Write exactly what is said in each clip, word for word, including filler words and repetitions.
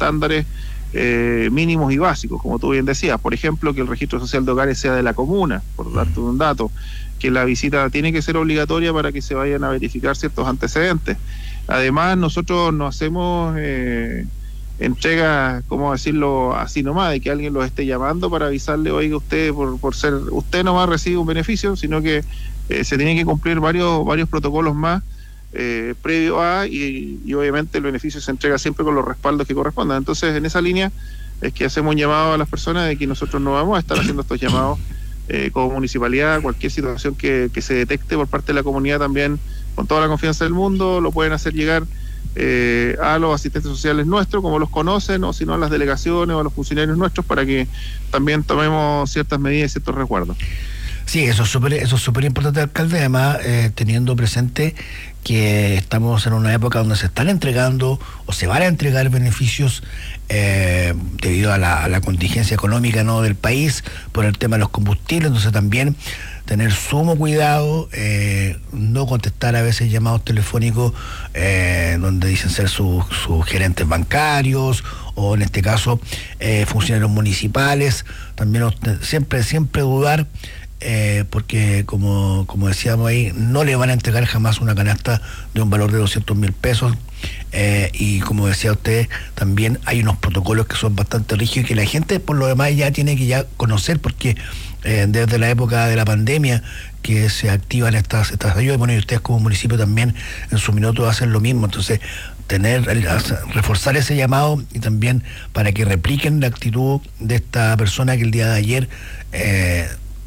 estándares eh, mínimos y básicos, como tú bien decías. Por ejemplo, que el registro social de hogares sea de la comuna, por darte un dato, que la visita tiene que ser obligatoria para que se vayan a verificar ciertos antecedentes. Además, nosotros no hacemos eh, entrega, ¿cómo decirlo?, así nomás, de que alguien los esté llamando para avisarle, oiga, usted por, por ser, usted nomás recibe un beneficio, sino que eh, se tienen que cumplir varios, varios protocolos más eh, previo a, y, y obviamente el beneficio se entrega siempre con los respaldos que correspondan. Entonces, en esa línea es que hacemos un llamado a las personas de que nosotros no vamos a estar haciendo estos llamados eh, como municipalidad. Cualquier situación que, que se detecte por parte de la comunidad, también con toda la confianza del mundo, lo pueden hacer llegar eh, a los asistentes sociales nuestros, como los conocen, o si no a las delegaciones o a los funcionarios nuestros, para que también tomemos ciertas medidas y ciertos resguardos. Sí, eso es súper eso es súper importante, alcalde, además eh, teniendo presente que estamos en una época donde se están entregando o se van a entregar beneficios eh, debido a la, a la contingencia económica, ¿no?, del país, por el tema de los combustibles. Entonces también tener sumo cuidado, eh, no contestar a veces llamados telefónicos eh, donde dicen ser sus sus gerentes bancarios o en este caso eh, funcionarios municipales. También siempre siempre dudar, Eh, porque como, como decíamos ahí, no le van a entregar jamás una canasta de un valor de doscientos mil pesos, eh, y como decía usted, también hay unos protocolos que son bastante rígidos y que la gente por lo demás ya tiene que ya conocer, porque eh, desde la época de la pandemia que se activan estas, estas ayudas, bueno, y ustedes como municipio también en su minuto hacen lo mismo. Entonces tener, reforzar ese llamado, y también para que repliquen la actitud de esta persona que el día de ayer eh,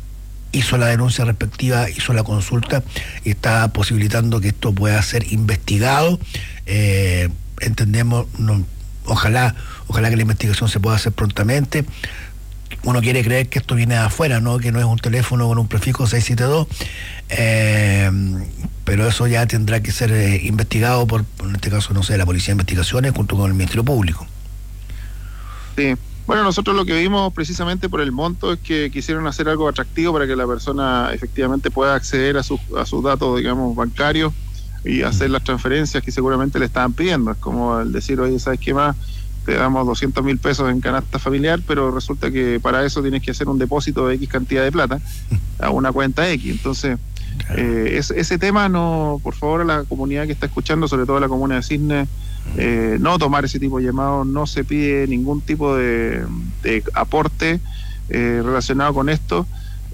hizo la denuncia respectiva, hizo la consulta y está posibilitando que esto pueda ser investigado. Eh, entendemos, no, ojalá, ojalá que la investigación se pueda hacer prontamente. Uno quiere creer que esto viene de afuera, ¿no?, que no es un teléfono con un prefijo seis siete dos, eh, pero eso ya tendrá que ser eh, investigado por, en este caso, no sé, la Policía de Investigaciones junto con el Ministerio Público. Sí. Bueno, nosotros lo que vimos precisamente por el monto es que quisieron hacer algo atractivo para que la persona efectivamente pueda acceder a sus a sus datos, digamos, bancarios y hacer las transferencias que seguramente le estaban pidiendo. Es como el decir, oye, ¿sabes qué más? Te damos doscientos mil pesos en canasta familiar, pero resulta que para eso tienes que hacer un depósito de X cantidad de plata a una cuenta X. Entonces, eh, es, ese tema, no, por favor, a la comunidad que está escuchando, sobre todo a la comuna de Cisne, Eh, no tomar ese tipo de llamados. No se pide ningún tipo de, de aporte eh, relacionado con esto,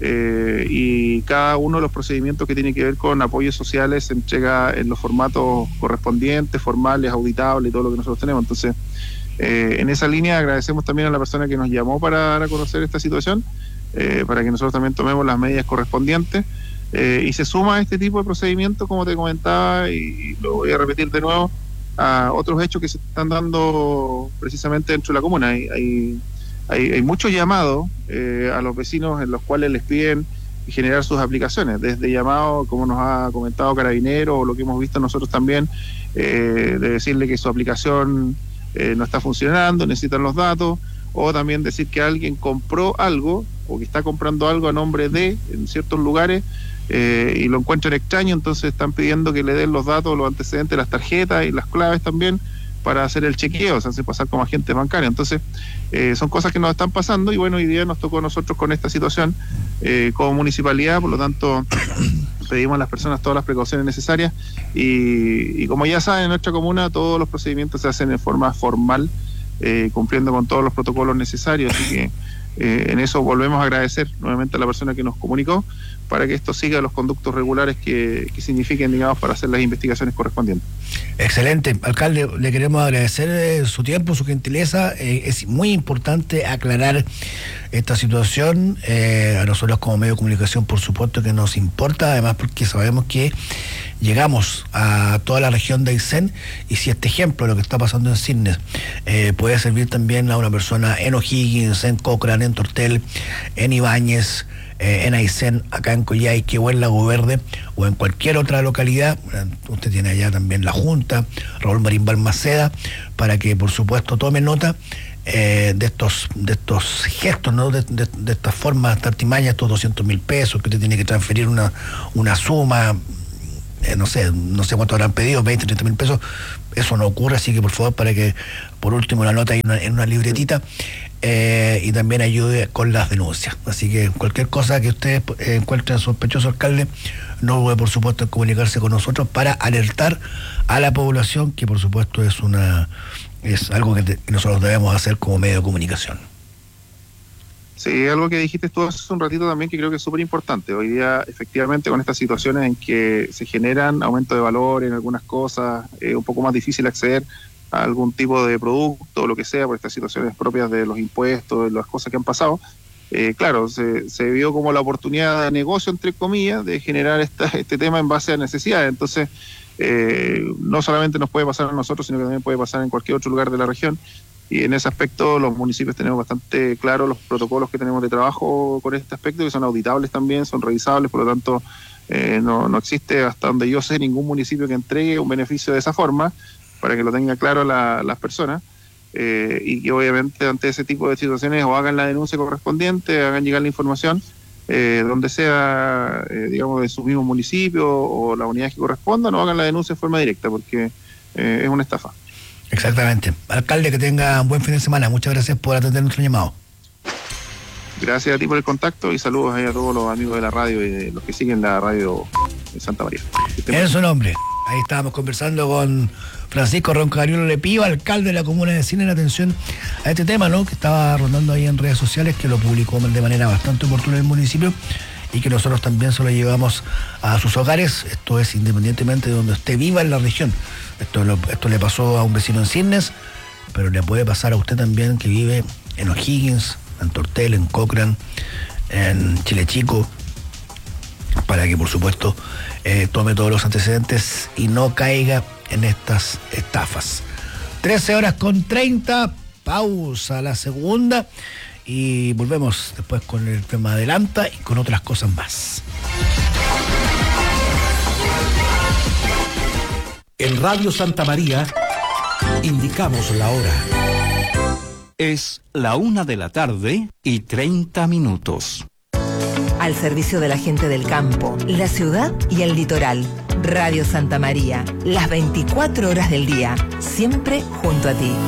eh, y cada uno de los procedimientos que tiene que ver con apoyos sociales se entrega en los formatos correspondientes, formales, auditables y todo lo que nosotros tenemos. Entonces, eh, en esa línea agradecemos también a la persona que nos llamó para dar a conocer esta situación, eh, para que nosotros también tomemos las medidas correspondientes, eh, y se suma a este tipo de procedimientos, como te comentaba, y lo voy a repetir de nuevo, a otros hechos que se están dando precisamente dentro de la comuna. Hay, hay, hay, hay muchos llamados eh, a los vecinos en los cuales les piden generar sus aplicaciones, desde llamados, como nos ha comentado Carabineros, o lo que hemos visto nosotros también, eh, de decirle que su aplicación eh, no está funcionando, necesitan los datos, o también decir que alguien compró algo, o que está comprando algo a nombre de, en ciertos lugares, Eh, y lo encuentran extraño, entonces están pidiendo que le den los datos, los antecedentes, las tarjetas y las claves también para hacer el chequeo, se hace pasar como agente bancario. Entonces, eh, son cosas que nos están pasando, y bueno, hoy día nos tocó a nosotros con esta situación eh, como municipalidad. Por lo tanto, pedimos a las personas todas las precauciones necesarias, y, y como ya saben, en nuestra comuna todos los procedimientos se hacen en forma formal, eh, cumpliendo con todos los protocolos necesarios, así que eh, en eso volvemos a agradecer nuevamente a la persona que nos comunicó, para que esto siga los conductos regulares que, que signifiquen, digamos, para hacer las investigaciones correspondientes. Excelente. Alcalde, le queremos agradecer eh, su tiempo, su gentileza. Eh, es muy importante aclarar esta situación. Eh, a nosotros como medio de comunicación, por supuesto que nos importa, además porque sabemos que llegamos a toda la región de Aysén, y si este ejemplo, lo que está pasando en Cisnes, eh, puede servir también a una persona en O'Higgins, en Cochrane, en Tortel, en Ibáñez, eh, en Aysén, acá en Coyhaique o en Lago Verde, o en cualquier otra localidad, usted tiene allá también la Junta, Raúl Marín Balmaceda, para que por supuesto tome nota eh, de estos de estos gestos, ¿no? de, de, de estas formas, esta artimaña, estos doscientos mil pesos que usted tiene que transferir una, una suma eh, no sé, no sé cuánto habrán pedido, veinte, treinta mil pesos. Eso no ocurre, así que por favor, para que por último la nota ahí en una, en una libretita, eh, y también ayude con las denuncias. Así que cualquier cosa que ustedes eh, encuentren sospechoso, alcalde, no duden por supuesto en comunicarse con nosotros para alertar a la población, que por supuesto es una es algo que, te, que nosotros debemos hacer como medio de comunicación. Sí, algo que dijiste tú hace un ratito también que creo que es súper importante. Hoy día, efectivamente, con estas situaciones en que se generan aumento de valor en algunas cosas, es eh, un poco más difícil acceder a algún tipo de producto o lo que sea por estas situaciones propias de los impuestos, de las cosas que han pasado. Eh, claro, se, se vio como la oportunidad de negocio, entre comillas, de generar esta, este tema en base a necesidades. Entonces, eh, no solamente nos puede pasar a nosotros, sino que también puede pasar en cualquier otro lugar de la región. Y en ese aspecto los municipios tenemos bastante claros los protocolos que tenemos de trabajo con este aspecto, que son auditables también, son revisables, por lo tanto eh, no, no existe, hasta donde yo sé, ningún municipio que entregue un beneficio de esa forma, para que lo tengan claro la, las personas, eh, y que obviamente ante ese tipo de situaciones o hagan la denuncia correspondiente, hagan llegar la información, eh, donde sea, eh, digamos, de su mismo municipio o la unidad que corresponda, no hagan la denuncia en forma directa, porque eh, es una estafa. Exactamente. Alcalde, que tenga un buen fin de semana. Muchas gracias por atender nuestro llamado. Gracias a ti por el contacto y saludos ahí a todos los amigos de la radio y de los que siguen la radio de Santa María. En su nombre. Ahí estábamos conversando con Francisco Roncagriolo Lepío, alcalde de la comuna de Encina, en atención a este tema, ¿no?, que estaba rondando ahí en redes sociales, que lo publicó de manera bastante oportuna el municipio y que nosotros también se lo llevamos a sus hogares. Esto es independientemente de donde usted viva en la región. Esto, lo, esto le pasó a un vecino en Cisnes, pero le puede pasar a usted también que vive en O'Higgins, en Tortel, en Cochrane, en Chile Chico, para que por supuesto eh, tome todos los antecedentes y no caiga en estas estafas. trece horas con treinta, pausa la segunda y volvemos después con el tema Adelanta y con otras cosas más. En Radio Santa María indicamos la hora. Es la una de la tarde y treinta minutos. Al servicio de la gente del campo, la ciudad y el litoral. Radio Santa María, las veinticuatro horas del día, siempre junto a ti.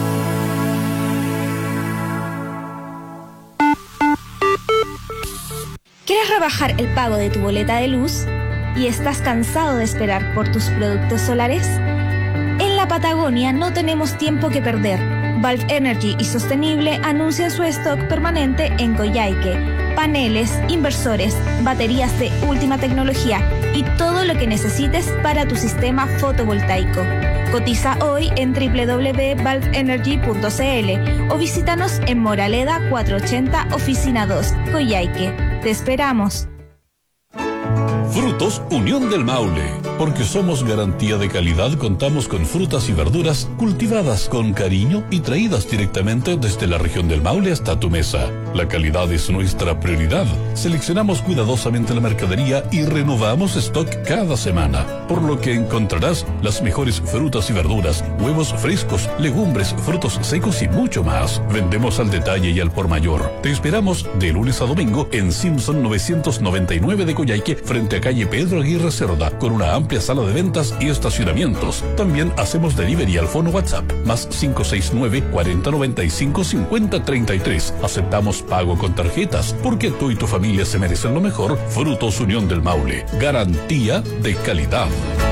¿Quieres rebajar el pago de tu boleta de luz y estás cansado de esperar por tus productos solares? En la Patagonia no tenemos tiempo que perder. Valve Energy y Sostenible anuncian su stock permanente en Coyhaique. Paneles, inversores, baterías de última tecnología y todo lo que necesites para tu sistema fotovoltaico. Cotiza hoy en doble u doble u doble u punto valve energy punto c l o visítanos en Moraleda cuatrocientos ochenta, Oficina dos, Coyhaique. Te esperamos. Frutos Unión del Maule. Porque somos garantía de calidad, contamos con frutas y verduras cultivadas con cariño y traídas directamente desde la región del Maule hasta tu mesa. La calidad es nuestra prioridad. Seleccionamos cuidadosamente la mercadería y renovamos stock cada semana, por lo que encontrarás las mejores frutas y verduras, huevos frescos, legumbres, frutos secos y mucho más. Vendemos al detalle y al por mayor. Te esperamos de lunes a domingo en Simpson novecientos noventa y nueve de Coyhaique, frente a calle Pedro Aguirre Cerda, con una amplia sala de ventas y estacionamientos. También hacemos delivery al fono WhatsApp, más cinco seis nueve, cuarenta noventa y cinco, cincuenta treinta y tres. Aceptamos pago con tarjetas, porque tú y tu familia se merecen lo mejor. Frutos Unión del Maule, garantía de calidad.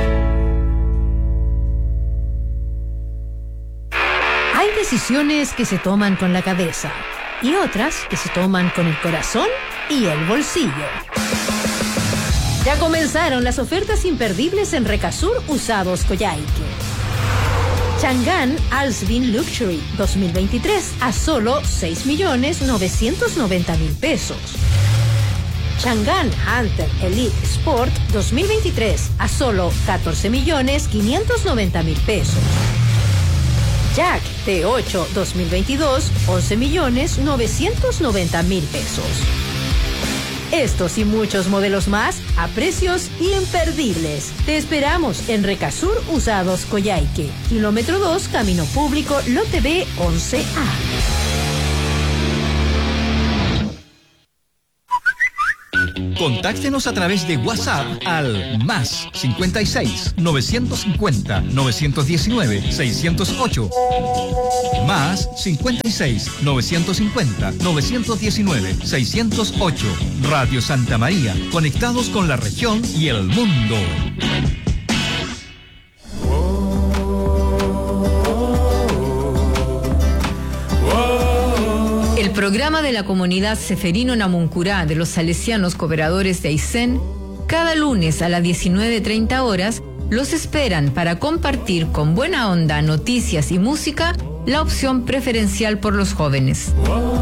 Hay decisiones que se toman con la cabeza y otras que se toman con el corazón y el bolsillo. Ya comenzaron las ofertas imperdibles en Recasur Usados Coyhaique. Chang'an Alsvin Luxury dos mil veintitrés a solo seis millones novecientos noventa mil pesos. Chang'an Hunter Elite Sport dos mil veintitrés a solo catorce millones quinientos noventa mil pesos. Jack T ocho dos mil veintidós, once millones novecientos noventa mil pesos. Estos y muchos modelos más a precios imperdibles. Te esperamos en Recasur Usados Coyhaique, kilómetro dos, Camino Público, Lote B once A. Contáctenos a través de WhatsApp al más cincuenta y seis, novecientos cincuenta, novecientos diecinueve, seiscientos ocho. Más cincuenta y seis, novecientos cincuenta, novecientos diecinueve, seiscientos ocho. Radio Santa María, conectados con la región y el mundo. El programa de la comunidad Seferino Namuncurá de los salesianos cooperadores de Aysén, cada lunes a las diecinueve treinta horas, los esperan para compartir con buena onda noticias y música, la opción preferencial por los jóvenes.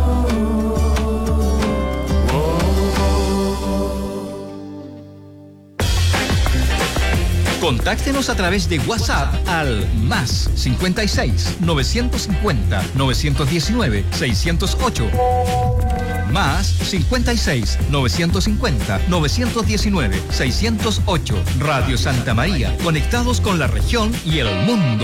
Contáctenos a través de WhatsApp al más cincuenta y seis, novecientos cincuenta, novecientos diecinueve, seiscientos ocho. Más cincuenta y seis, novecientos cincuenta, novecientos diecinueve, seiscientos ocho. Radio Santa María, conectados con la región y el mundo.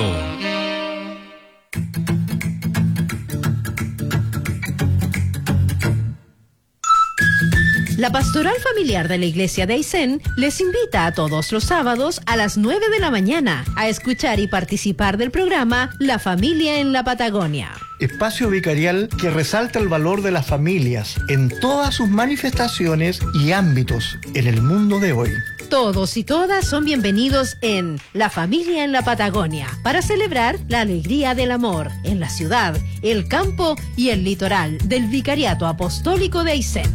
La Pastoral Familiar de la Iglesia de Aysén les invita a todos los sábados a las nueve de la mañana a escuchar y participar del programa La Familia en la Patagonia. Espacio vicarial que resalta el valor de las familias en todas sus manifestaciones y ámbitos en el mundo de hoy. Todos y todas son bienvenidos en La Familia en la Patagonia para celebrar la alegría del amor en la ciudad, el campo y el litoral del Vicariato Apostólico de Aysén.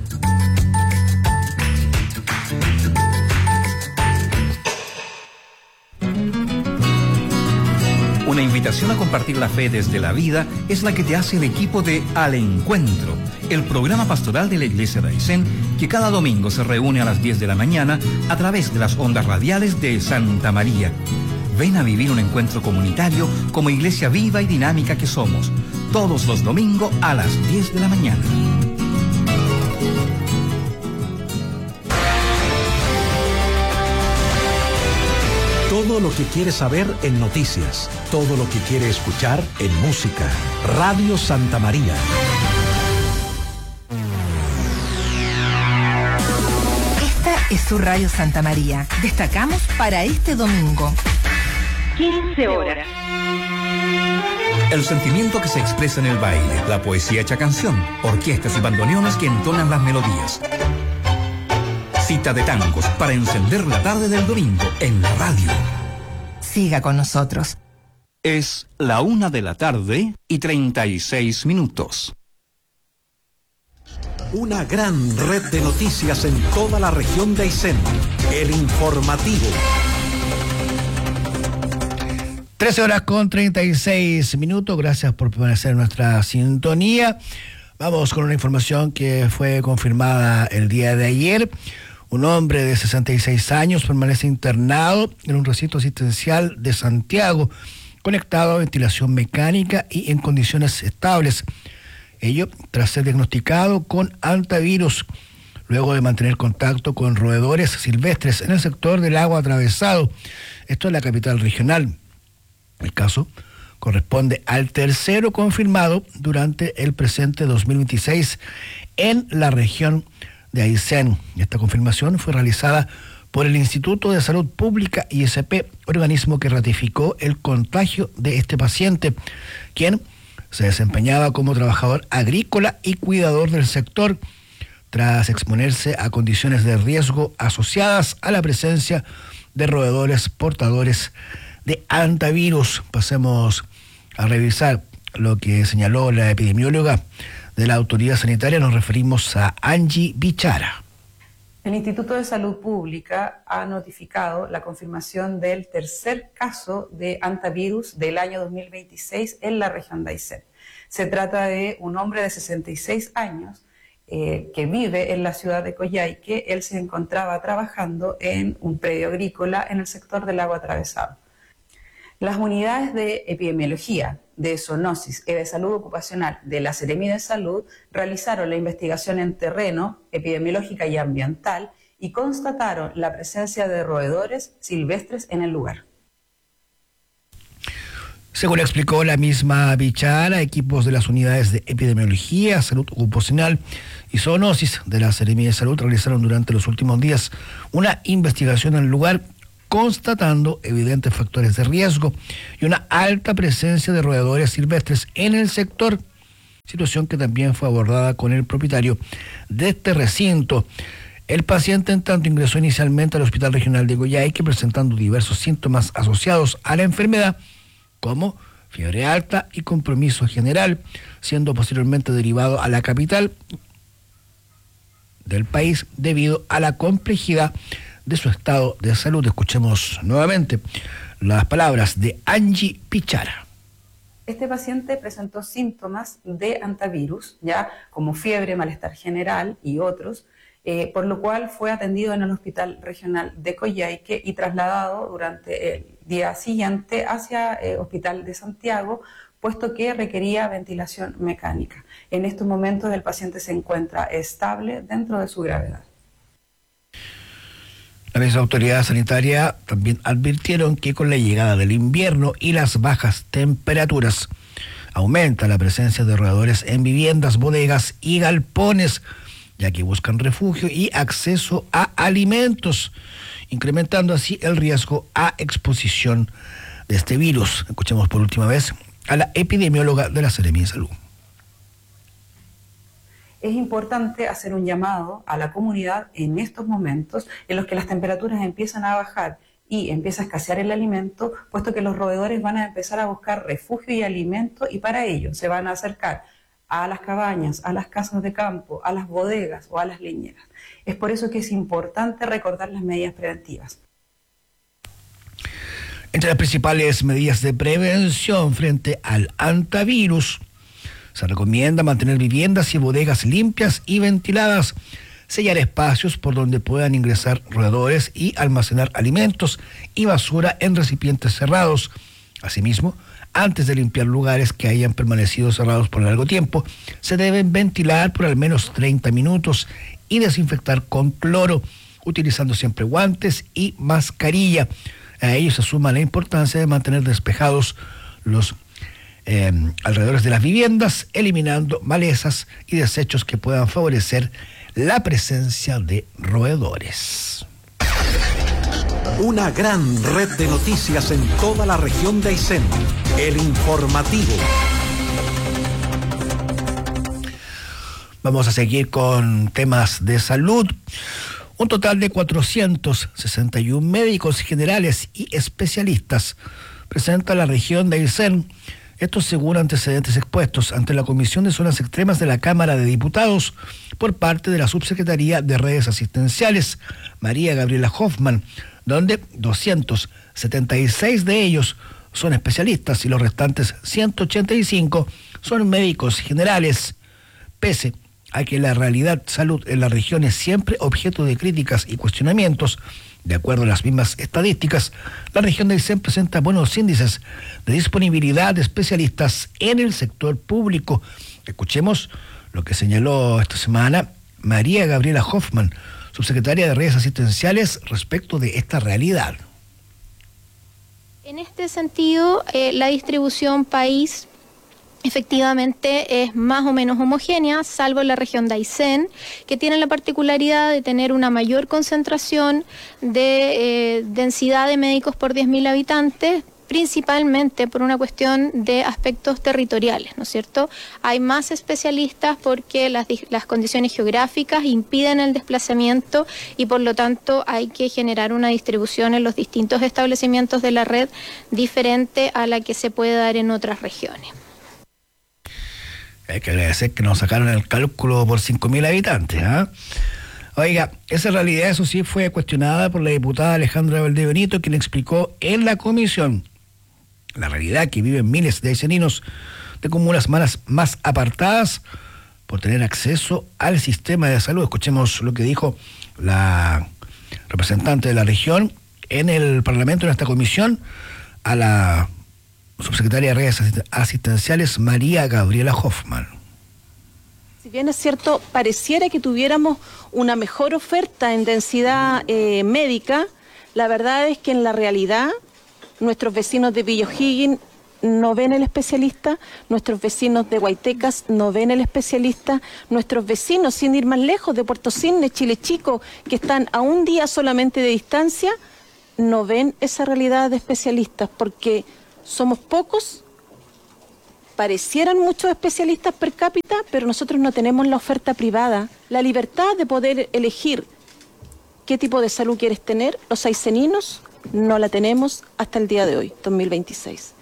Una invitación a compartir la fe desde la vida es la que te hace el equipo de Al Encuentro, el programa pastoral de la Iglesia de Aysén, que cada domingo se reúne a las diez de la mañana a través de las ondas radiales de Santa María. Ven a vivir un encuentro comunitario como iglesia viva y dinámica que somos, todos los domingos a las diez de la mañana. Todo lo que quiere saber en noticias, todo lo que quiere escuchar en música. Radio Santa María. Esta es su Radio Santa María. Destacamos para este domingo. quince horas. El sentimiento que se expresa en el baile, la poesía hecha canción, orquestas y bandoneones que entonan las melodías. Cita de tangos para encender la tarde del domingo en la radio. Siga con nosotros. Es la una de la tarde y treinta y seis minutos. Una gran red de noticias en toda la región de Aysén. El informativo. trece horas con treinta y seis minutos. Gracias por permanecer en nuestra sintonía. Vamos con una información que fue confirmada el día de ayer. Un hombre de sesenta y seis años permanece internado en un recinto asistencial de Santiago, conectado a ventilación mecánica y en condiciones estables. Ello tras ser diagnosticado con hantavirus, luego de mantener contacto con roedores silvestres en el sector del Lago Atravesado. Esto es la capital regional. El caso corresponde al tercero confirmado durante el presente dos mil veintiséis en la región de Aysén. Esta confirmación fue realizada por el Instituto de Salud Pública I S P, organismo que ratificó el contagio de este paciente, quien se desempeñaba como trabajador agrícola y cuidador del sector, tras exponerse a condiciones de riesgo asociadas a la presencia de roedores portadores de hantavirus. Pasemos a revisar lo que señaló la epidemióloga de la autoridad sanitaria. Nos referimos a Angie Bichara. El Instituto de Salud Pública ha notificado la confirmación del tercer caso de hantavirus del año dos mil veintiséis en la región de Aysén. Se trata de un hombre de sesenta y seis años eh, que vive en la ciudad de Coyhaique. Él se encontraba trabajando en un predio agrícola en el sector del Lago Atravesado. Las unidades de epidemiología, de zoonosis y de salud ocupacional de la Seremi de Salud realizaron la investigación en terreno, epidemiológica y ambiental y constataron la presencia de roedores silvestres en el lugar. Según explicó la misma Pichara, equipos de las unidades de epidemiología, salud ocupacional y zoonosis de la Seremía de Salud realizaron durante los últimos días una investigación en el lugar, constatando evidentes factores de riesgo y una alta presencia de roedores silvestres en el sector, situación que también fue abordada con el propietario de este recinto. El paciente, en tanto, ingresó inicialmente al Hospital Regional de Coyhaique presentando diversos síntomas asociados a la enfermedad, como fiebre alta y compromiso general, siendo posteriormente derivado a la capital del país debido a la complejidad de su estado de salud. Escuchemos nuevamente las palabras de Angie Pichara. Este paciente presentó síntomas de antivirus, ya como fiebre, malestar general y otros, eh, por lo cual fue atendido en el Hospital Regional de Coyhaique y trasladado durante el día siguiente hacia el eh, Hospital de Santiago, puesto que requería ventilación mecánica. En estos momentos el paciente se encuentra estable dentro de su gravedad. La misma autoridad sanitaria también advirtieron que con la llegada del invierno y las bajas temperaturas aumenta la presencia de roedores en viviendas, bodegas y galpones, ya que buscan refugio y acceso a alimentos, incrementando así el riesgo a exposición de este virus. Escuchemos por última vez a la epidemióloga de la Seremía de Salud. Es importante hacer un llamado a la comunidad en estos momentos en los que las temperaturas empiezan a bajar y empieza a escasear el alimento, puesto que los roedores van a empezar a buscar refugio y alimento, y para ello se van a acercar a las cabañas, a las casas de campo, a las bodegas o a las leñeras. Es por eso que es importante recordar las medidas preventivas. Entre las principales medidas de prevención frente al antivirus, se recomienda mantener viviendas y bodegas limpias y ventiladas, sellar espacios por donde puedan ingresar roedores y almacenar alimentos y basura en recipientes cerrados. Asimismo, antes de limpiar lugares que hayan permanecido cerrados por largo tiempo, se deben ventilar por al menos treinta minutos y desinfectar con cloro, utilizando siempre guantes y mascarilla. A ello se suma la importancia de mantener despejados los Eh, alrededores de las viviendas, eliminando malezas y desechos que puedan favorecer la presencia de roedores. Una gran red de noticias en toda la región de Aysén. El Informativo. Vamos a seguir con temas de salud. Un total de cuatrocientos sesenta y uno médicos generales y especialistas presenta la región de Aysén. Esto según antecedentes expuestos ante la Comisión de Zonas Extremas de la Cámara de Diputados por parte de la Subsecretaría de Redes Asistenciales, María Gabriela Hoffman, donde doscientos setenta y seis de ellos son especialistas y los restantes ciento ochenta y cinco son médicos generales. Pese a que la realidad salud en la región es siempre objeto de críticas y cuestionamientos, de acuerdo a las mismas estadísticas, la región de Aysén presenta buenos índices de disponibilidad de especialistas en el sector público. Escuchemos lo que señaló esta semana María Gabriela Hoffman, subsecretaria de Redes Asistenciales, respecto de esta realidad. En este sentido, eh, la distribución país efectivamente es más o menos homogénea, salvo la región de Aysén, que tiene la particularidad de tener una mayor concentración de eh, densidad de médicos por diez mil habitantes, principalmente por una cuestión de aspectos territoriales, ¿no es cierto? Hay más especialistas porque las, las condiciones geográficas impiden el desplazamiento y por lo tanto hay que generar una distribución en los distintos establecimientos de la red diferente a la que se puede dar en otras regiones. Hay que agradecer que nos sacaron el cálculo por cinco mil habitantes, ¿ah? Oiga, esa realidad, eso sí, fue cuestionada por la diputada Alejandra Valdebenito, quien explicó en la comisión la realidad que viven miles de ayseninos de comunas más, más apartadas por tener acceso al sistema de salud. Escuchemos lo que dijo la representante de la región en el Parlamento, en esta comisión, a la subsecretaria de Redes Asistenciales, María Gabriela Hoffman. Si bien es cierto, pareciera que tuviéramos una mejor oferta en densidad eh, médica, la verdad es que en la realidad nuestros vecinos de Villa O'Higgins no ven el especialista, nuestros vecinos de Guaytecas no ven el especialista, nuestros vecinos, sin ir más lejos, de Puerto Cisne, Chile Chico, que están a un día solamente de distancia, no ven esa realidad de especialistas, porque somos pocos, parecieran muchos especialistas per cápita, pero nosotros no tenemos la oferta privada, la libertad de poder elegir qué tipo de salud quieres tener. Los aiceninos no la tenemos hasta el día de hoy, dos mil veintiséis.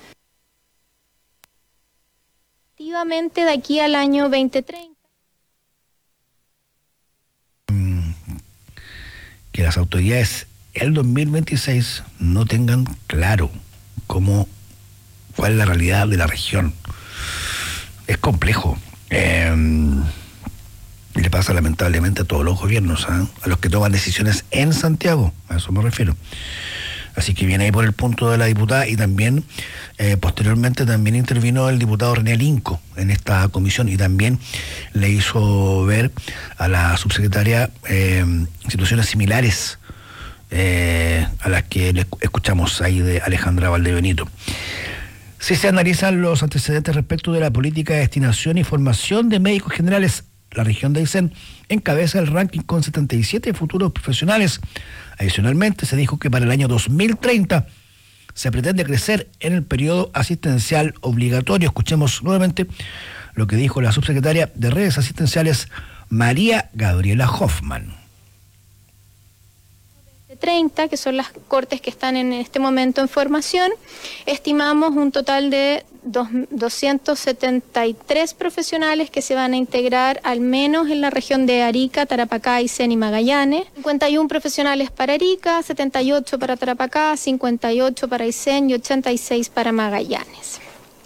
Efectivamente, de aquí al año veinte treinta. Que las autoridades el dos mil veintiséis no tengan claro cómo, cuál es la realidad de la región. Es complejo. Eh, y le pasa lamentablemente a todos los gobiernos, ¿eh? A los que toman decisiones en Santiago, a eso me refiero. Así que viene ahí por el punto de la diputada y también, eh, posteriormente también intervino el diputado René Alinco en esta comisión y también le hizo ver a la subsecretaria eh, situaciones similares eh, a las que le escuchamos ahí de Alejandra Valdebenito. Si se analizan los antecedentes respecto de la política de destinación y formación de médicos generales, la región de Aysén encabeza el ranking con setenta y siete futuros profesionales. Adicionalmente, se dijo que para el año dos mil treinta se pretende crecer en el periodo asistencial obligatorio. Escuchemos nuevamente lo que dijo la subsecretaria de Redes Asistenciales, María Gabriela Hoffman. treinta, que son las cortes que están en este momento en formación, estimamos un total de dos, doscientos setenta y tres profesionales que se van a integrar al menos en la región de Arica, Tarapacá, Aysén y Magallanes. cincuenta y uno profesionales para Arica, setenta y ocho para Tarapacá, cincuenta y ocho para Aysén y ochenta y seis para Magallanes.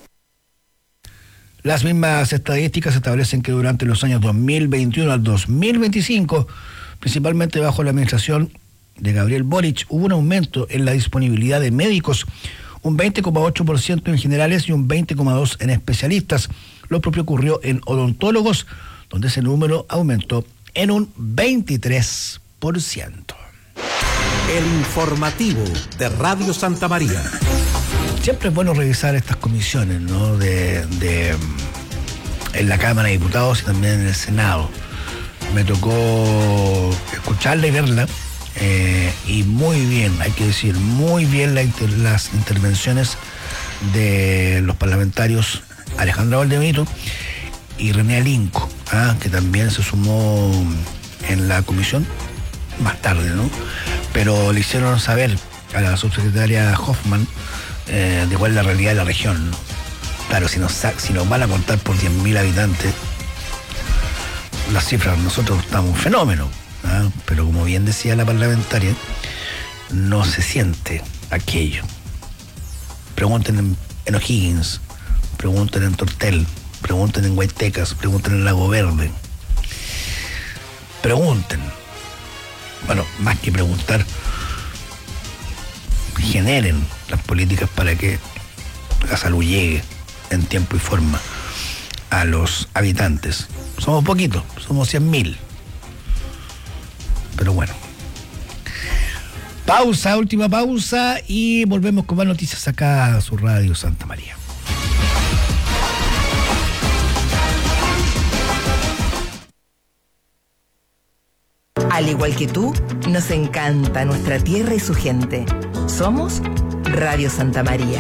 Las mismas estadísticas establecen que durante los años dos mil veintiuno al dos mil veinticinco, principalmente bajo la administración de Gabriel Boric, hubo un aumento en la disponibilidad de médicos, un veinte coma ocho por ciento en generales y un veinte coma dos por ciento en especialistas. Lo propio ocurrió en odontólogos, donde ese número aumentó en un veintitrés por ciento. El informativo de Radio Santa María. Siempre es bueno revisar estas comisiones, ¿no? De, de en la Cámara de Diputados y también en el Senado. Me tocó escucharla y verla. Eh, y muy bien, hay que decir, muy bien la inter, las intervenciones de los parlamentarios Alejandra Valdebenito y René Alinco, ¿ah? Que también se sumó en la comisión más tarde, ¿no? Pero le hicieron saber a la subsecretaria Hoffman eh, de cuál es la realidad de la región, ¿no? Claro, si nos, si nos van a contar por diez mil habitantes, las cifras, nosotros estamos un fenómeno. ¿Ah? Pero como bien decía la parlamentaria, no se siente aquello. Pregunten en, en O'Higgins, pregunten en Tortel, pregunten en Guaytecas, pregunten en Lago Verde. Pregunten. Bueno, más que preguntar, generen las políticas para que la salud llegue en tiempo y forma a los habitantes. Somos poquitos, somos cien mil. Pero bueno. Pausa, última pausa y volvemos con más noticias acá a su Radio Santa María. Al igual que tú, nos encanta nuestra tierra y su gente. Somos Radio Santa María.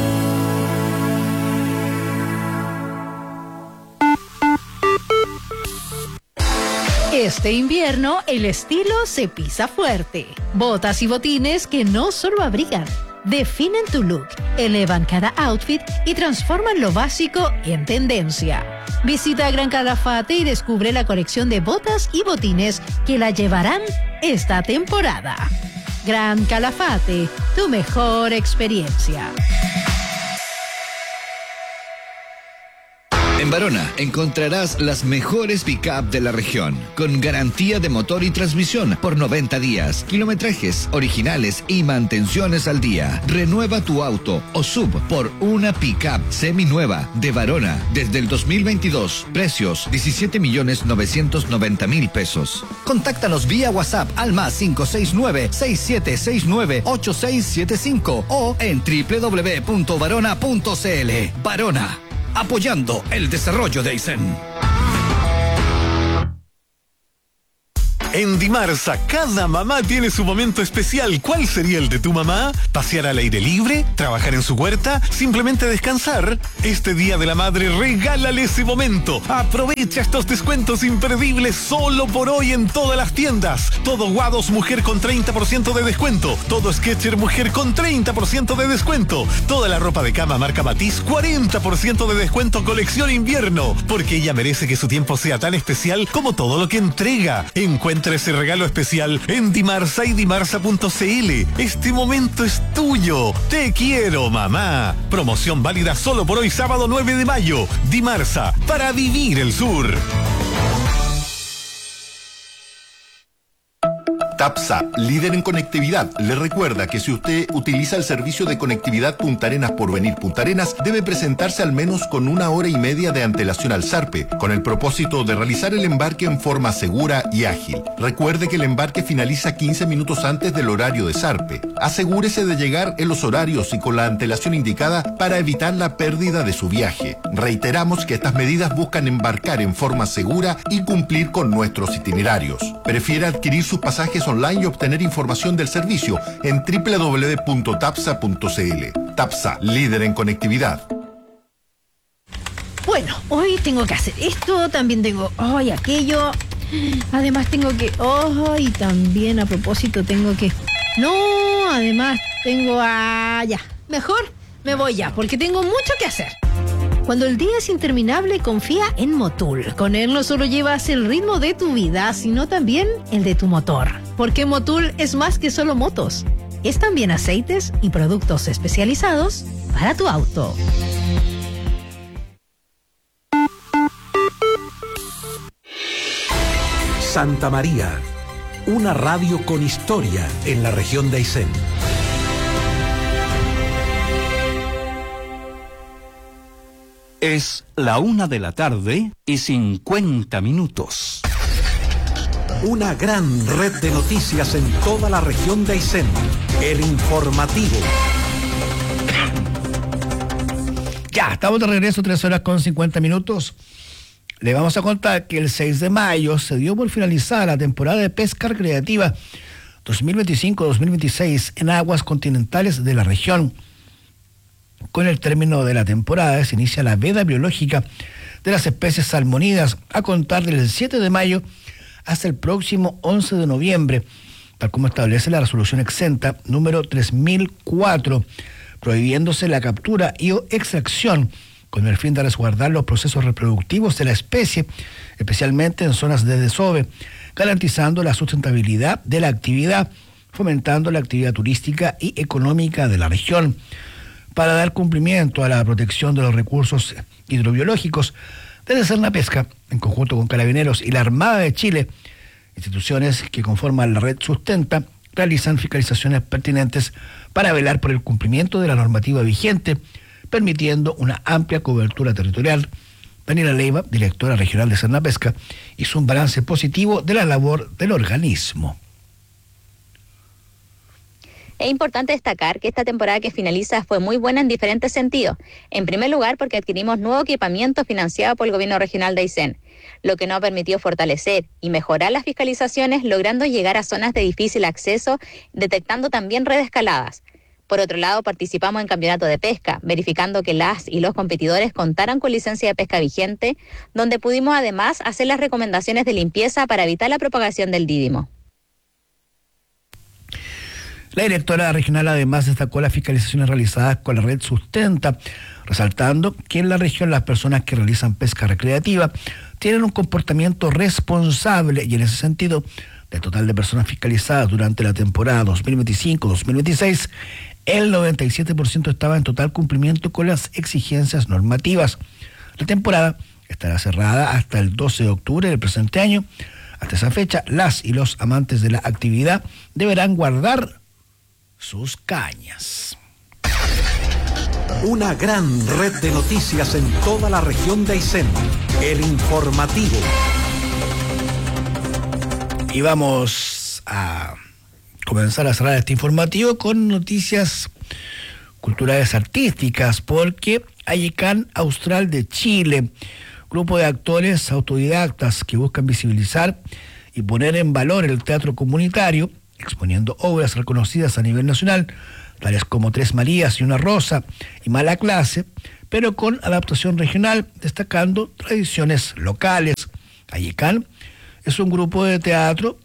Este invierno el estilo se pisa fuerte. Botas y botines que no solo abrigan, definen tu look, elevan cada outfit y transforman lo básico en tendencia. Visita Gran Calafate y descubre la colección de botas y botines que la llevarán esta temporada. Gran Calafate, tu mejor experiencia. En Varona encontrarás las mejores pick-up de la región, con garantía de motor y transmisión por noventa días, kilometrajes originales y mantenciones al día. Renueva tu auto o sub por una pick-up seminueva de Varona desde el dos mil veintidós. Precios diecisiete millones novecientos noventa mil pesos. Contáctanos vía WhatsApp al más cinco seis nueve, seis siete seis nueve, ocho seis siete cinco o en doble u doble u doble u punto varona punto c l. Varona, apoyando el desarrollo de Aysén. En Dimarsa, cada mamá tiene su momento especial. ¿Cuál sería el de tu mamá? ¿Pasear al aire libre? ¿Trabajar en su huerta? ¿Simplemente descansar? Este Día de la Madre, regálale ese momento. Aprovecha estos descuentos imperdibles solo por hoy en todas las tiendas. Todo Guados Mujer con treinta por ciento de descuento. Todo Skechers Mujer con treinta por ciento de descuento. Toda la ropa de cama marca Matiz, cuarenta por ciento de descuento colección invierno. Porque ella merece que su tiempo sea tan especial como todo lo que entrega. Encuentra ese regalo especial en Dimarsa y dimarsa punto c l. Este momento es tuyo. Te quiero, mamá. Promoción válida solo por hoy, sábado nueve de mayo. Dimarsa, para vivir el sur. TAPSA, líder en conectividad, le recuerda que si usted utiliza el servicio de conectividad Punta Arenas por venir Punta Arenas, debe presentarse al menos con una hora y media de antelación al Sarpe, con el propósito de realizar el embarque en forma segura y ágil. Recuerde que el embarque finaliza quince minutos antes del horario de Sarpe. Asegúrese de llegar en los horarios y con la antelación indicada para evitar la pérdida de su viaje. Reiteramos que estas medidas buscan embarcar en forma segura y cumplir con nuestros itinerarios. Prefiere adquirir sus pasajes online y obtener información del servicio en doble u doble u doble u punto tapsa punto c l. TAPSA, líder en conectividad. Bueno, hoy tengo que hacer esto, también tengo hoy aquello, además tengo que, oh, y también a propósito tengo que, no, además tengo, ah, ya, mejor me voy ya, porque tengo mucho que hacer. Cuando el día es interminable, confía en Motul. Con él no solo llevas el ritmo de tu vida, sino también el de tu motor. Porque Motul es más que solo motos. Es también aceites y productos especializados para tu auto. Santa María, una radio con historia en la región de Aysén. Es la una de la tarde y cincuenta minutos. Una gran red de noticias en toda la región de Aysén. El informativo. Ya, estamos de regreso, tres horas con cincuenta minutos. Le vamos a contar que el seis de mayo se dio por finalizada la temporada de pesca recreativa dos mil veinticinco dos mil veintiséis en aguas continentales de la región. Con el término de la temporada se inicia la veda biológica de las especies salmónidas a contar del siete de mayo hasta el próximo once de noviembre, tal como establece la resolución exenta número tres mil cuatro, prohibiéndose la captura y o extracción con el fin de resguardar los procesos reproductivos de la especie, especialmente en zonas de desove, garantizando la sustentabilidad de la actividad, fomentando la actividad turística y económica de la región. Para dar cumplimiento a la protección de los recursos hidrobiológicos, desde Sernapesca, en conjunto con Carabineros y la Armada de Chile, instituciones que conforman la red Sustenta, realizan fiscalizaciones pertinentes para velar por el cumplimiento de la normativa vigente, permitiendo una amplia cobertura territorial. Daniela Leiva, directora regional de Sernapesca, hizo un balance positivo de la labor del organismo. Es importante destacar que esta temporada que finaliza fue muy buena en diferentes sentidos. En primer lugar, porque adquirimos nuevo equipamiento financiado por el Gobierno Regional de Aysén, lo que nos ha permitido fortalecer y mejorar las fiscalizaciones, logrando llegar a zonas de difícil acceso, detectando también redes caladas. Por otro lado, participamos en campeonato de pesca, verificando que las y los competidores contaran con licencia de pesca vigente, donde pudimos además hacer las recomendaciones de limpieza para evitar la propagación del dídimo. La directora regional además destacó las fiscalizaciones realizadas con la red Sustenta, resaltando que en la región las personas que realizan pesca recreativa tienen un comportamiento responsable y en ese sentido, del total de personas fiscalizadas durante la temporada dos mil veinticinco dos mil veintiséis, el noventa y siete por ciento estaba en total cumplimiento con las exigencias normativas. La temporada estará cerrada hasta el doce de octubre del presente año. Hasta esa fecha, las y los amantes de la actividad deberán guardar sus cañas. Una gran red de noticias en toda la región de Aysén. El Informativo. Y vamos a comenzar a cerrar este informativo con noticias culturales artísticas, porque Ayecán Austral de Chile, grupo de actores autodidactas que buscan visibilizar y poner en valor el teatro comunitario, exponiendo obras reconocidas a nivel nacional, tales como Tres Marías y una Rosa y Mala Clase, pero con adaptación regional, destacando tradiciones locales. Ayecán es un grupo de teatro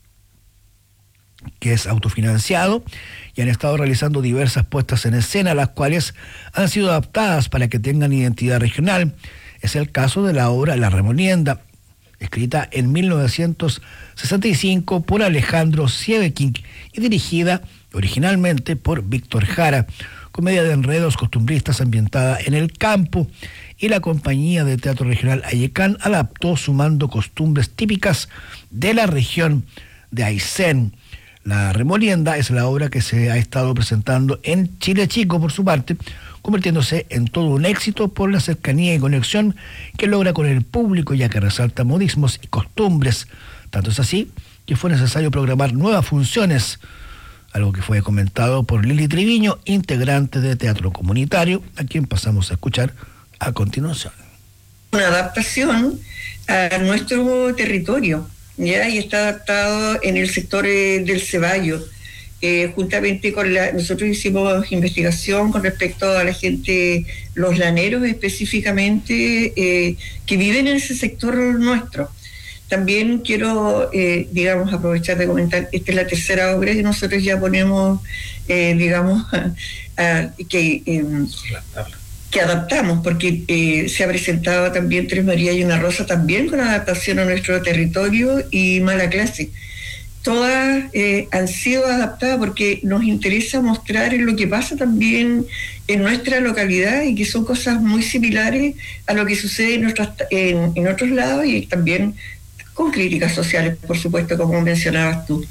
que es autofinanciado y han estado realizando diversas puestas en escena, las cuales han sido adaptadas para que tengan identidad regional. Es el caso de la obra La Remolienda, escrita en mil novecientos sesenta y cinco por Alejandro Sieveking y dirigida originalmente por Víctor Jara, comedia de enredos costumbristas ambientada en el campo, y la compañía de teatro regional Ayecán adaptó sumando costumbres típicas de la región de Aysén. La Remolienda es la obra que se ha estado presentando en Chile Chico, por su parte, convirtiéndose en todo un éxito por la cercanía y conexión que logra con el público, ya que resalta modismos y costumbres. Tanto es así que fue necesario programar nuevas funciones, algo que fue comentado por Lili Triviño, integrante de Teatro Comunitario, a quien pasamos a escuchar a continuación. Una adaptación a nuestro territorio, ¿ya? Y está adaptado en el sector eh, del Ceballo. Eh, juntamente con la, nosotros hicimos investigación con respecto a la gente, los laneros específicamente, eh, que viven en ese sector nuestro. También quiero, eh, digamos, aprovechar de comentar, esta es la tercera obra que nosotros ya ponemos, eh, digamos, a, a, que, eh, que adaptamos, porque eh, se ha presentado también Tres Marías y una Rosa, también con adaptación a nuestro territorio, y Mala Clase. Todas eh, han sido adaptadas porque nos interesa mostrar lo que pasa también en nuestra localidad y que son cosas muy similares a lo que sucede en, nuestras, en, en otros lados, y también con críticas sociales, por supuesto, como mencionabas tú.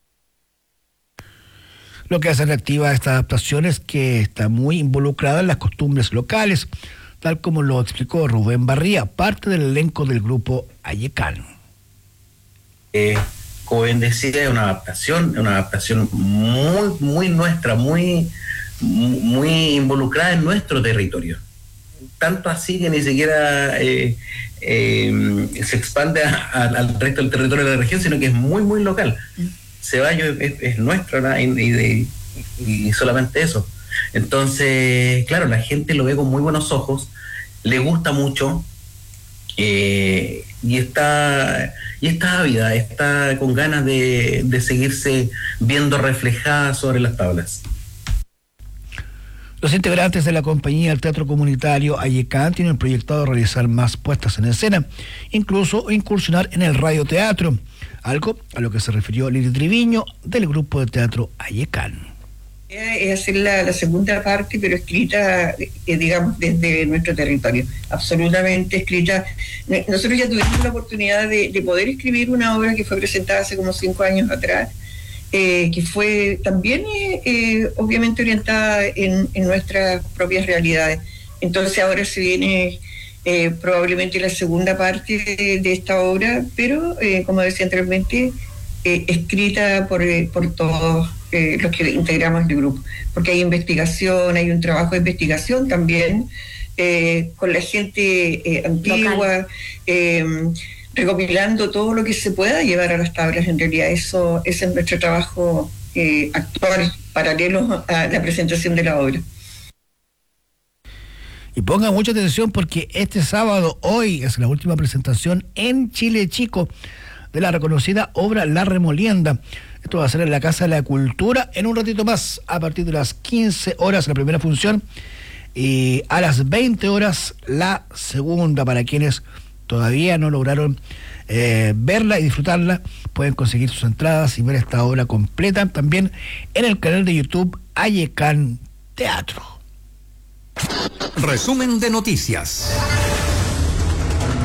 Lo que hace atractiva esta adaptación es que está muy involucrada en las costumbres locales, tal como lo explicó Rubén Barría, parte del elenco del grupo Ayecán. Eh, como bien decía, es una adaptación, una adaptación muy, muy nuestra, muy, muy involucrada en nuestro territorio. Tanto así que ni siquiera eh, eh, se expande a, a, al resto del territorio de la región, sino que es muy, muy local. Ceballo es, es nuestro, ¿no? y, y, y solamente eso. Entonces, claro, la gente lo ve con muy buenos ojos, le gusta mucho, eh, y está y está ávida, está con ganas de, de seguirse viendo reflejada sobre las tablas. Los integrantes de la compañía del Teatro Comunitario Ayecán tienen proyectado realizar más puestas en escena, incluso incursionar en el radioteatro, algo a lo que se refirió Lili Triviño del grupo de teatro Ayecán. Es hacer la, la segunda parte, pero escrita, eh, digamos, desde nuestro territorio, absolutamente escrita. Nosotros ya tuvimos la oportunidad de, de poder escribir una obra que fue presentada hace como cinco años atrás, eh, que fue también, eh, eh, obviamente, orientada en, en nuestras propias realidades. Entonces ahora se viene eh, probablemente la segunda parte de, de esta obra, pero, eh, como decía anteriormente, eh, escrita por, eh, por todos Eh, los que integramos el grupo, porque hay investigación, hay un trabajo de investigación también eh, con la gente eh, antigua, eh, recopilando todo lo que se pueda llevar a las tablas. En realidad eso ese es nuestro trabajo eh, actual, paralelo a la presentación de la obra. Y pongan mucha atención porque este sábado, hoy, es la última presentación en Chile Chico de la reconocida obra La Remolienda. Esto va a ser en la Casa de la Cultura en un ratito más, a partir de las quince horas la primera función y a las veinte horas la segunda. Para quienes todavía no lograron eh, verla y disfrutarla, pueden conseguir sus entradas y ver esta obra completa también en el canal de YouTube Ayecán Teatro. Resumen de noticias.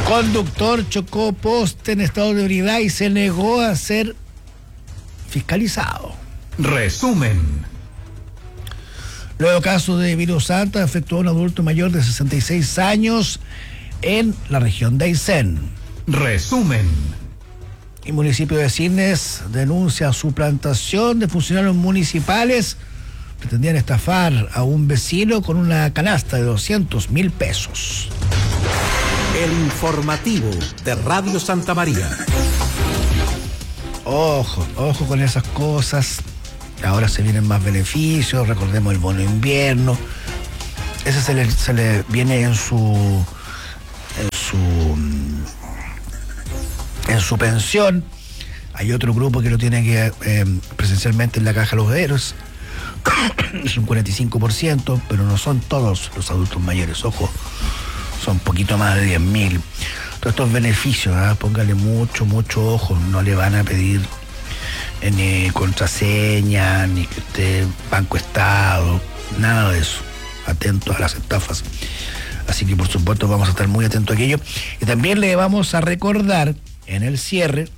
Conductor chocó poste en estado de ebriedad y se negó a ser fiscalizado. Resumen. Nuevo caso de virus Santa afectó a un adulto mayor de sesenta y seis años en la región de Aysén. Resumen. El municipio de Cisnes denuncia suplantación de funcionarios municipales. Pretendían estafar a un vecino con una canasta de doscientos mil pesos. El informativo de Radio Santa María. Ojo, ojo con esas cosas. Ahora se vienen más beneficios, recordemos el bono invierno. Ese se le, se le viene en su en su en su pensión. Hay otro grupo que lo tiene que eh, presencialmente en la Caja de los Héroes. Es un cuarenta y cinco por ciento, pero no son todos los adultos mayores, ojo, son un poquito más de diez mil. Todos estos beneficios, ¿eh? Póngale mucho, mucho ojo, no le van a pedir eh, ni contraseña, ni que usted Banco Estado, nada de eso. Atentos a las estafas. Así que por supuesto vamos a estar muy atentos a aquello. Y también le vamos a recordar en el cierre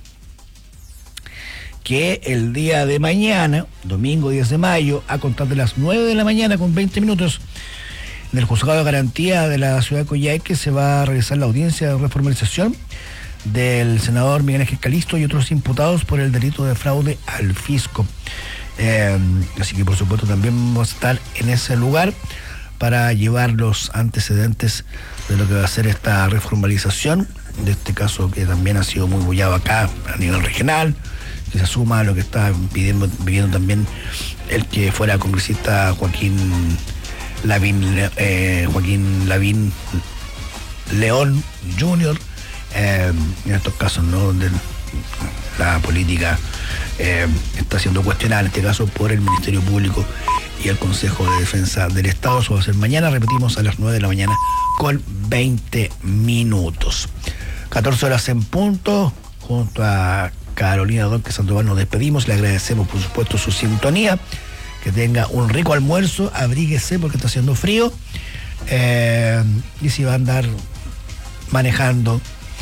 que el día de mañana, domingo diez de mayo, a contar de las nueve de la mañana con veinte minutos, en el Juzgado de Garantía de la ciudad de Coyhaique se va a realizar la audiencia de reformalización del senador Miguel Ángel Calisto y otros imputados por el delito de fraude al fisco. Eh, así que por supuesto también vamos a estar en ese lugar para llevar los antecedentes de lo que va a ser esta reformalización de este caso que también ha sido muy bullado acá a nivel regional, que se suma a lo que está pidiendo, pidiendo también el que fuera congresista Joaquín Lavín, eh, Joaquín Lavín León junior eh, en estos casos, ¿no?, donde la política eh, está siendo cuestionada, en este caso por el Ministerio Público y el Consejo de Defensa del Estado. Eso va a ser mañana, repetimos, a las nueve de la mañana con veinte minutos. catorce horas en punto, junto a Carolina Donque Sandoval nos despedimos, le agradecemos por supuesto su sintonía, que tenga un rico almuerzo, abríguese porque está haciendo frío, eh, y si va a andar manejando,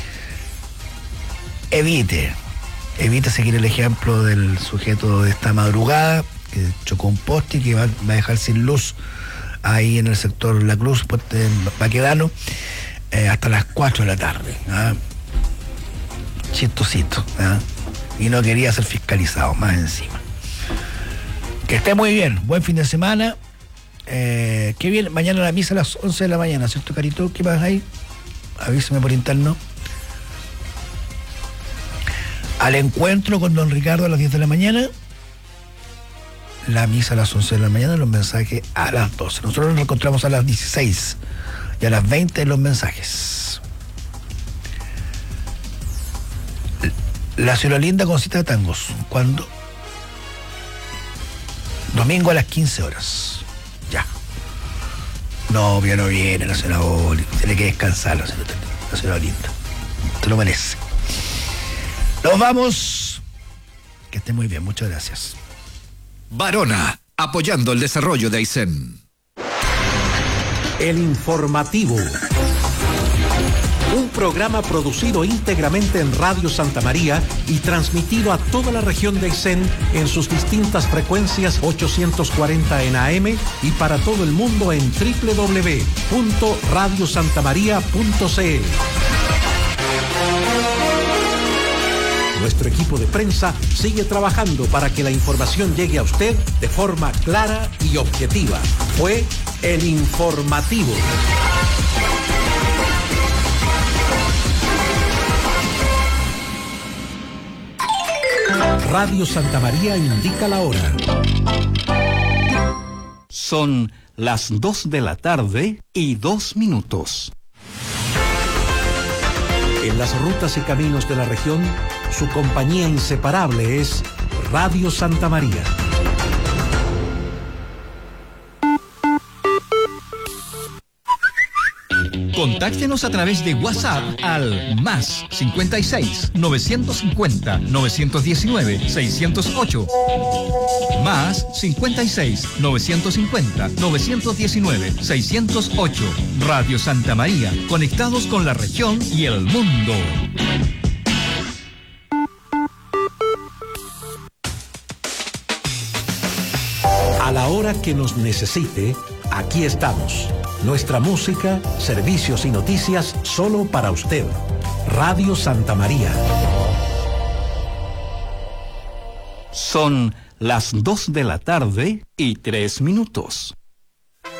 evite, evite seguir el ejemplo del sujeto de esta madrugada, que chocó un poste y que va, va a dejar sin luz ahí en el sector La Cruz, puente Baquedano, eh, hasta las cuatro de la tarde. ¿Ah? Chistosito, ¿ah? Y no quería ser fiscalizado, más encima. Que esté muy bien, buen fin de semana. Eh, qué bien, mañana la misa a las once de la mañana, ¿cierto, Carito? ¿Qué pasa ahí? Avíseme por interno. Al encuentro con don Ricardo a las diez de la mañana. La misa a las once de la mañana, los mensajes a las doce. Nosotros nos encontramos a las dieciséis y a las veinte los mensajes. La Ciudad Linda con cita de tangos. ¿Cuándo? Domingo a las quince horas. Ya. No, ya no viene la señora Oli. Tiene que descansar la señora, la señora Linda. Te lo merece. Nos vamos. Que esté muy bien. Muchas gracias. Barona, apoyando el desarrollo de Aysén. El informativo. Un programa producido íntegramente en Radio Santa María y transmitido a toda la región de Aysén en sus distintas frecuencias ochocientos cuarenta en A M y para todo el mundo en doble u doble u doble u punto radio santa maría punto c l. Nuestro equipo de prensa sigue trabajando para que la información llegue a usted de forma clara y objetiva. Fue el informativo. Radio Santa María indica la hora. Son las dos de la tarde y dos minutos. En las rutas y caminos de la región, su compañía inseparable es Radio Santa María. Contáctenos a través de WhatsApp al más cincuenta y seis, novecientos cincuenta, novecientos diecinueve, seiscientos ocho. Más cincuenta y seis, novecientos cincuenta, novecientos diecinueve, seiscientos ocho. Radio Santa María, conectados con la región y el mundo. A la hora que nos necesite, aquí estamos. Nuestra música, servicios y noticias solo para usted. Radio Santa María. Son las dos de la tarde y tres minutos.